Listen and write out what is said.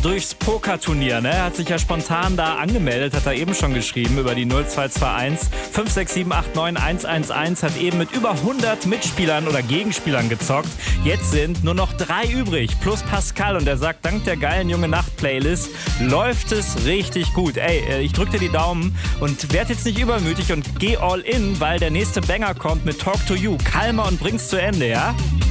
durchs Pokerturnier, ne? Hat sich ja spontan da angemeldet, hat er eben schon geschrieben über die 0221 56789 111, hat eben mit über 100 Mitspielern oder Gegenspielern gezockt. Jetzt sind nur noch 3 übrig, plus Pascal, und er sagt, dank der geilen Junge Nacht-Playlist läuft es richtig gut. Ey, ich drück dir die Daumen und werd jetzt nicht übermütig und geh all in, weil der nächste Banger kommt mit Talk to You. Kalmer und bring's zu Ende, ja?